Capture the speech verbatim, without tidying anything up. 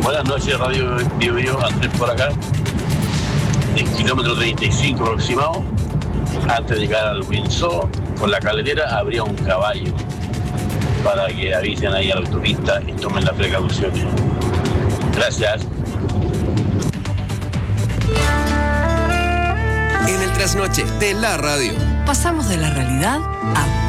Buenas noches, Radio Bio Bio, Andrés por acá. En kilómetro treinta y cinco aproximado, antes de llegar al Windsor, por la carretera habría un caballo para que avisen ahí a la autopista y tomen las precauciones. Gracias. En el trasnoche de la radio. Pasamos de la realidad a